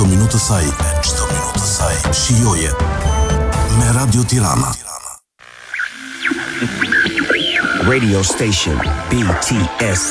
çdo minutë të saj, shijoje me Radio Tirana. Radio station BTS